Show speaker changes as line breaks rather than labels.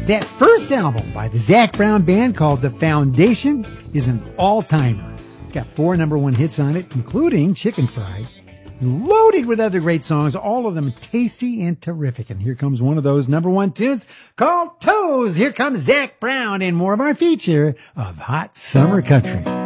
That first album by the Zac Brown Band called The Foundation is an all-timer. It's got 4 number 1 hits on it, including Chicken Fried. It's loaded with other great songs, all of them tasty and terrific. And here comes one of those number 1 tunes called Toes. Here comes Zac Brown and more of our feature of Hot Summer Country.